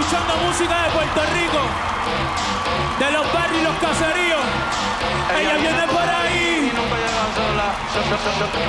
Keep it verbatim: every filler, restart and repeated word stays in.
escuchando música de Puerto Rico, de los barrios y los caseríos. Ella, Ella viene por ahí. Y nunca llega sola.